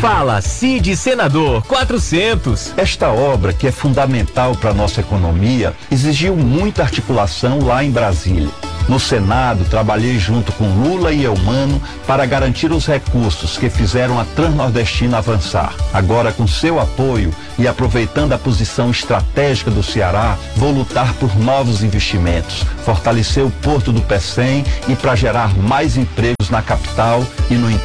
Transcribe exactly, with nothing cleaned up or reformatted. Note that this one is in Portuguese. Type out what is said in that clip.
Fala, Cid Senador quatrocentos. Esta obra, que é fundamental para a nossa economia, exigiu muita articulação lá em Brasília. No Senado, trabalhei junto com Lula e Eumano para garantir os recursos que fizeram a Transnordestina avançar. Agora, com seu apoio e aproveitando a posição estratégica do Ceará, vou lutar por novos investimentos, fortalecer o Porto do Pecém e para gerar mais empregos na capital e no interior.